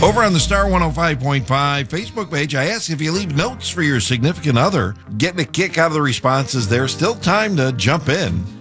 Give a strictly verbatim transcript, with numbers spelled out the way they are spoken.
Over on the Star one oh five point five Facebook page, I asked if you leave notes for your significant other. Getting a kick out of the responses, there's still time to jump in.